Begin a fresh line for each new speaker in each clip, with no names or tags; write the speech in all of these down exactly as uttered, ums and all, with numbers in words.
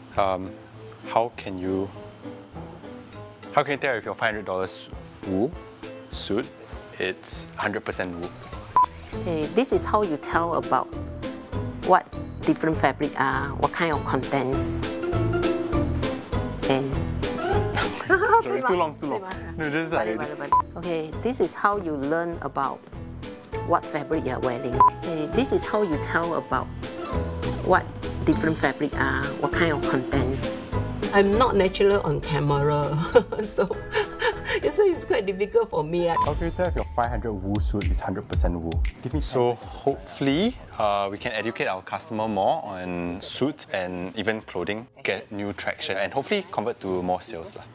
Um, how can you how can you tell if your five hundred dollars wool suit, it's one hundred percent wool?
Okay, this is how you tell about what different fabric are, what kind of contents, and
Sorry, too long, too long. No, just like
okay, this is how you learn about what fabric you are wearing. Okay, this is how you tell about what different fabric are, what kind of contents.
I'm not natural on camera, so, so it's quite difficult for me.
How can you tell if your five hundred wool suit is one hundred percent wool? Give me so hopefully uh, we can educate our customer more on suits and even clothing, get new traction, and hopefully convert to more sales lah.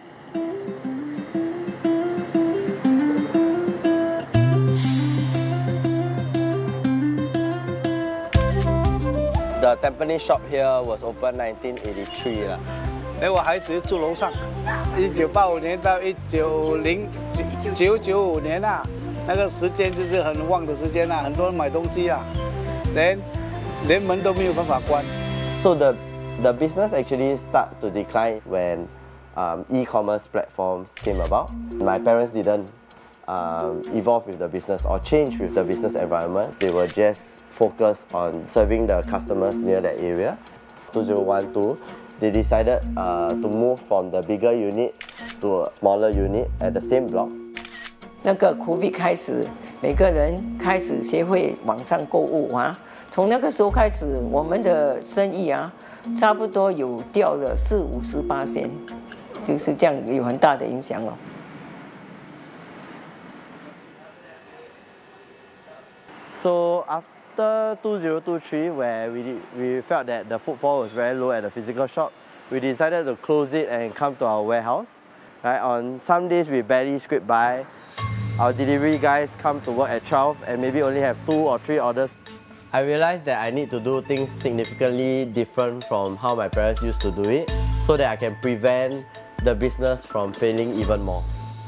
The Tampines shop here was opened nineteen eighty-three 啦。
哎，我孩子住楼上，一九八五年到一九零九九五年啊，那个时间就是很旺的时间啊，很多人买东西啊，连连门都没有办法关。
So the the business actually start to decline when um, e-commerce platforms came about. My parents didn't um, evolve with the business or change with the business environment. They were just focused on serving the customers near that area. two thousand twelve, they decided uh, to move from the bigger unit to a smaller unit at the same block.
那个 COVID 开始，每个人开始学会网上购物啊。从那个时候开始，我们的生意啊，差不多有掉了四五十八仙，就是这样有很大的影响哦。
So after two thousand twenty-three, where we, we felt that the footfall was very low at the physical shop, we decided to close it and come to our warehouse. Right? On some days we barely scrape by. Our delivery guys come to work at twelve and maybe only have two or three orders. I realized that I need to do things significantly different from how my parents used to do it so that I can prevent the business from failing even more.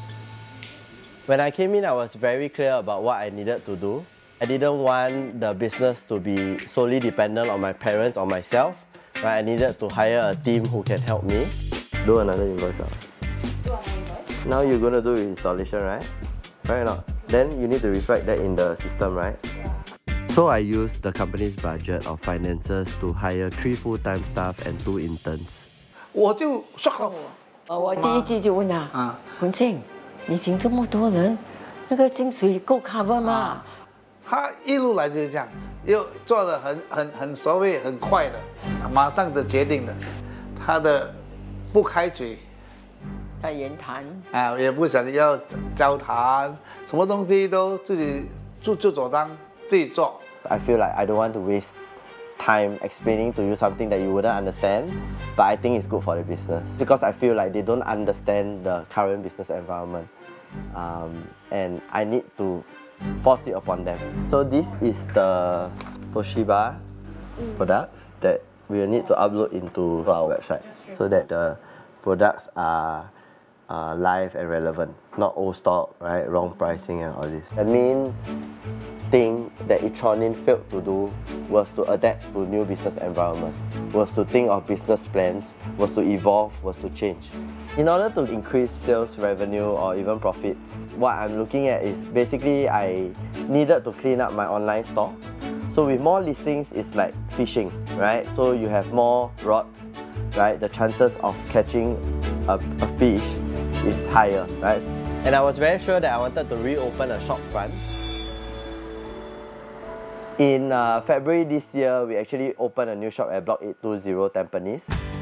When I came in, I was very clear about what I needed to do. I didn't want the business to be solely dependent on my parents or myself. Right? I needed to hire a team who can help me. Do another invoice. Uh.
Do another invoice?
Now you're going to do installation, right? Right or not? Then you need to reflect that in the system, right?
Yeah.
So I used the company's budget of finances to hire three full-time staff and two interns.
我就 shock 了。
呃，我第一句就问他，啊，文庆，你请这么多人，那个薪水够 cover 吗？
他一路来就是这样，又做的很很很所谓很快的，马上的决定的，他的不开嘴，
他言谈
啊，也不想要交谈，什么东西都自己就就做当自己做。
I feel like I don't want to waste time explaining to you something that you wouldn't understand, but I think it's good for the business because I feel like they don't understand the current business environment, um, and I need to force it upon them. So this is the Toshiba products that we will need to upload into our website so that the products are uh, live and relevant, not old stock, right? Wrong pricing and all this. The main thing that Itronin failed to do was to adapt to new business environment, was to think of business plans, was to evolve, was to change. In order to increase sales revenue or even profits, what I'm looking at is basically I needed to clean up my online store. So with more listings, it's like fishing, right? So you have more rods, right? The chances of catching a, a fish is higher, right? And I was very sure that I wanted to reopen a shop front. In uh, February this year, we actually opened a new shop at Block eight two zero Tampines.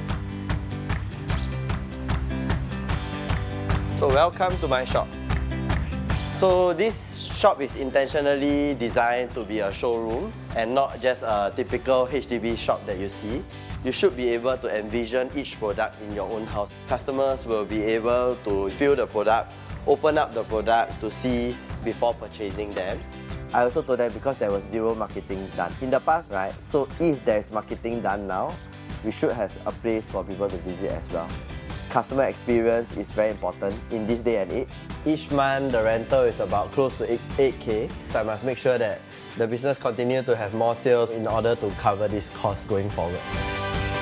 So welcome to my shop. So this shop is intentionally designed to be a showroom and not just a typical H D B shop that you see. You should be able to envision each product in your own house. Customers will be able to feel the product, open up the product to see before purchasing them. I also told them because there was zero marketing done in the past, right? So if there's marketing done now, we should have a place for people to visit as well. Customer experience is very important in this day and age. Each month, the rental is about close to eight K. So I must make sure that the business continue to have more sales in order to cover this cost going forward.